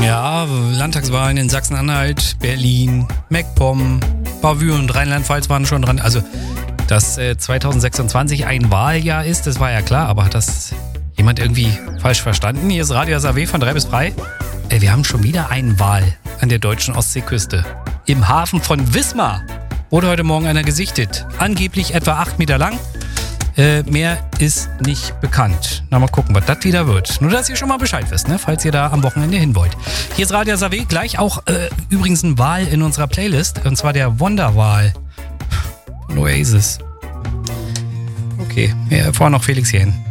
Ja, Landtagswahlen in Sachsen-Anhalt, Berlin, MacPom, Bavü und Rheinland-Pfalz waren schon dran. Also, dass 2026 ein Wahljahr ist, das war ja klar, aber hat das jemand irgendwie falsch verstanden? Hier ist Radio SAW von 3 bis 3. Wir haben schon wieder einen Wal an der deutschen Ostseeküste. Im Hafen von Wismar wurde heute Morgen einer gesichtet. Angeblich etwa 8 Meter lang. Mehr ist nicht bekannt. Na, mal gucken, was das wieder wird. Nur, dass ihr schon mal Bescheid wisst, ne? Falls ihr da am Wochenende hin wollt. Hier ist Radio SAW, gleich auch übrigens ein Wal in unserer Playlist. Und zwar der Wonderwal von Oasis. Okay, vorher noch Felix hier hin.